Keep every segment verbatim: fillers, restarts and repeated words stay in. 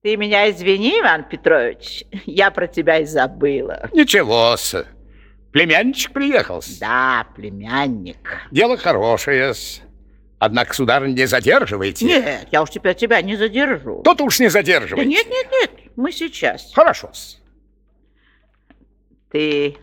Ты меня извини, Иван Петрович, я про тебя и забыла. Ничего-с. Племянничек приехал. Да, племянник. Дело хорошее-с. Однако, сударыня, не задерживайте. Нет, я уж теперь тебя не задержу. Тот уж не задерживайте. Да нет, нет, нет, мы сейчас. Хорошо-с. Ты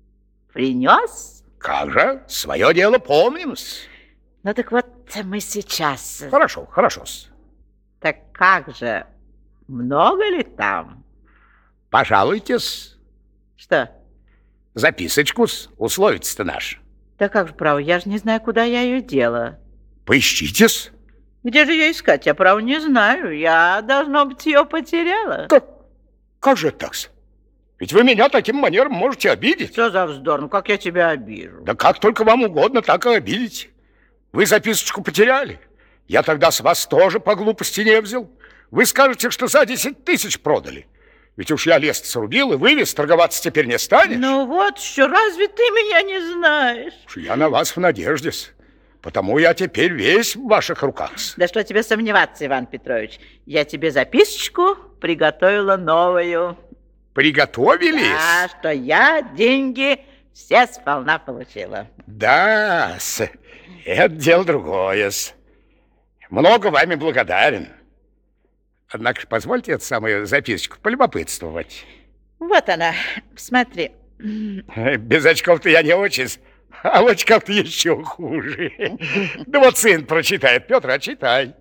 принес? Как же, свое дело помним-с. Ну так вот мы сейчас. Хорошо, хорошо-с. Так как же, много ли там? Пожалуйтесь. Что? Записочку-с, условец-то наш. Да как же, право, я же не знаю, куда я ее дела. Поищите-с. Где же ее искать? Я, право, не знаю. Я, должно быть, ее потеряла. Как, как же так-с? Ведь вы меня таким манером можете обидеть. Что за вздор? Ну, как я тебя обижу? Да как только вам угодно, так и обидите. Вы записочку потеряли. Я тогда с вас тоже по глупости не взял. Вы скажете, что за десять тысяч продали. Ведь уж я лес срубил и вывез, торговаться теперь не станешь. Ну вот что, разве ты меня не знаешь? Я на вас в надежде-с. Потому я теперь весь в ваших руках. Да что тебе сомневаться, Иван Петрович. Я тебе записочку приготовила новую. Приготовились? Да, что я деньги все сполна получила. Да-с, это дело другое-с. Много вами благодарен. Однако позвольте эту самую записочку полюбопытствовать. Вот она, смотри. Без очков-то я не очень, а в очках-то еще хуже. Да вот сын прочитает. Петр, а читай.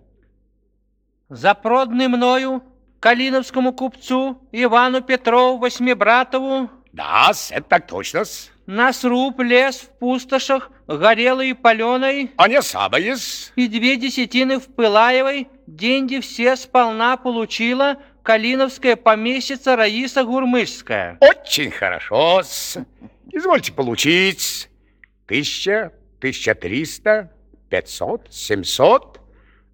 Запроданный мною калиновскому купцу Ивану Петрову Восьмибратову Да-с, это так точно-с. на сруб лес в пустошах горелой и паленой, А не самое-с. и две десятины в Пылаевой деньги все сполна получила калиновская помещица Раиса Гурмышская. Очень хорошо-с. Извольте получить. Тысяча, тысяча триста, пятьсот, семьсот,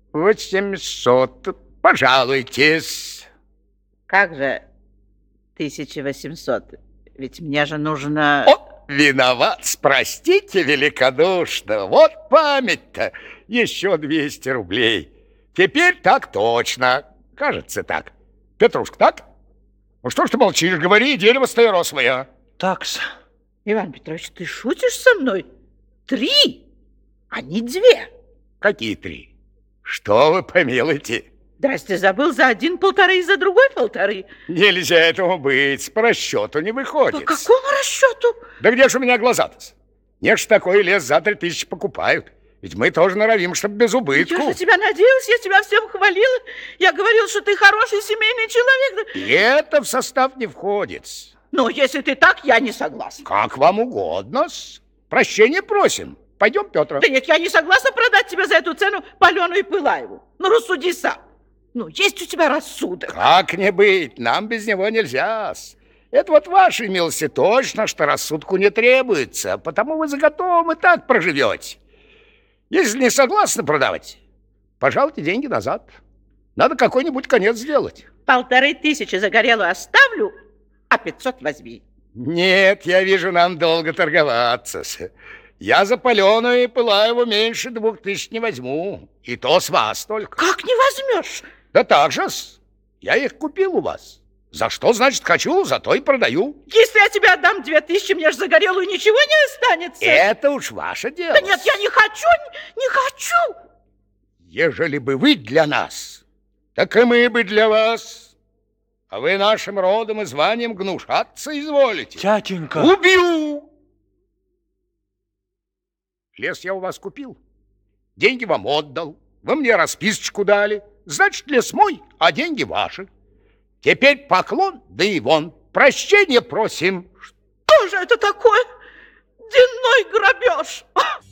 восемьсот. Пожалуйтесь. Как же тысяча восемьсот? Ведь мне же нужно... О, виноват, простите великодушно. Вот память-то. Еще двести рублей. Теперь так точно. Кажется так. Петрушка, так? Ну что ж ты молчишь? Говори, дерево стаиросовое. Такс. Иван Петрович, ты шутишь со мной? Три, а не две. Какие три? Что вы помилуете? Здрасте, забыл за один полторы и за другой полторы. Нельзя этому быть, по расчету не выходит. По какому расчету? Да где же у меня глаза-то? Не ж такой лес за три тысячи покупают. Ведь мы тоже норовим, чтобы без убытку. Я же тебя надеялась, я тебя всем хвалила. Я говорила, что ты хороший семейный человек. И это в состав не входит. Ну, если ты так, я не согласна. Как вам угодно. Прощения просим. Пойдем, Петр. Да нет, я не согласна продать тебе за эту цену Палену и Пылаеву. Ну, рассуди сам. Ну, есть у тебя рассудок. Как не быть, нам без него нельзя. Это вот вашей милости точно, что рассудку не требуется, потому вы за готовым и так проживете. Если не согласны продавать, пожалуйте деньги назад. Надо какой-нибудь конец сделать. Полторы тысячи за горелую оставлю, а пятьсот возьми. Нет, я вижу, нам долго торговаться. Я за Палену и Пылаеву меньше двух тысяч не возьму. И то с вас только. Как не возьмешь? Да так же-с. Я их купил у вас. За что, значит, хочу, зато и продаю. Если я тебе отдам две тысячи, мне же за горелую ничего не останется. Это уж ваше дело. Да нет, я не хочу, не, не хочу. Ежели бы вы для нас, так и мы бы для вас. А вы нашим родом и званием гнушаться изволите. Тятенька. Убью! Лес я у вас купил, деньги вам отдал, вы мне расписочку дали. Значит, лес мой, а деньги ваши. Теперь поклон, да и вон. Прощения просим. Что же это такое? Денной грабеж.